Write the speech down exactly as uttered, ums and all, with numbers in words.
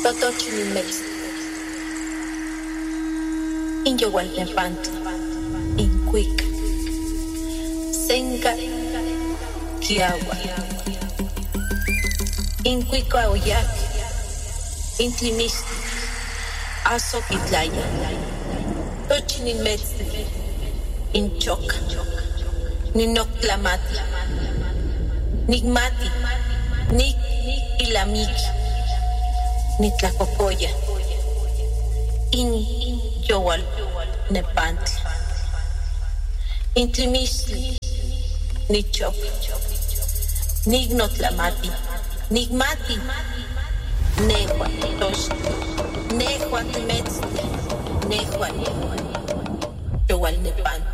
Totochinimex, Inyowalnepantli, Incuic, Senga, Kiawa, Incuica Oyac, Intlimistli, Azoquitlaya, Tochinimex, Inchoca, Ninoctlamati, Nigmati, Nik Ilamiki, Nitlacocoya, In Yowal Nepantli, Intlimistli, Nichop, Nignotlamati, Nigmati, Nehua Tosh, Nehua Timetzli, Nehua Yowal Nepantli.